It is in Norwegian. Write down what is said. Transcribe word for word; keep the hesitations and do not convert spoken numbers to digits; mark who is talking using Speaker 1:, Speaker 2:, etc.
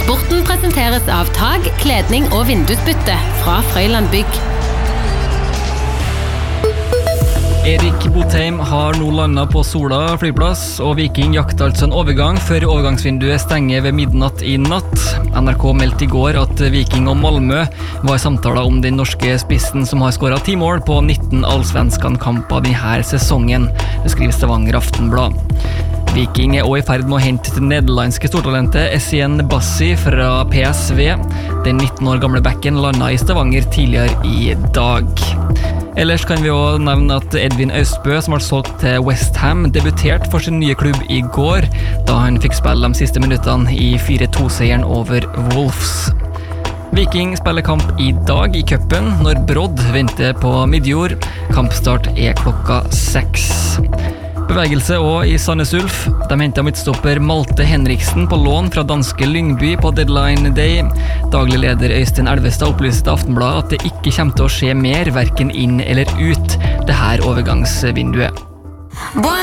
Speaker 1: Sporten presenteres av tag, kledning og vindusbytte fra Frøyland Bygg.
Speaker 2: Erik Botheim har nå landet på Sola flyplass, og Viking jakter altså en overgang før overgangsvinduet stenger ved midnatt i natt. N R K meldte i går at Viking og Malmö var i samtaler om den norske spissen som har skåret ti mål på nitten allsvenskan-kamper denne sesongen. Det skriver Stavanger Aftenblad. Viking er også i ferd med å hente det nederlandske stortalentet Essien Bassi fra P S V. Den nitten år gamle backen landet i Stavanger tidligere i dag. Ellers kan vi også nevne at Edvin Austbø, som har solgt til West Ham, debuterte for sin nye klubb i går, da han fikk spille de siste minuttene i fire to-seieren over Wolves. Viking spiller kamp i dag i cupen, når Brodd venter på Midjord. Kampstart er klokka seks. Bevegelse også i Sandnes Ulf. De hentet midtstopper Malte Henriksen på lån fra danske Lyngby på deadline day. Daglig leder Øystein Elvestad opplyste til Aftenbladet at det ikke kommer til å skje mer, hverken inn eller ut, det her overgangsvinduet.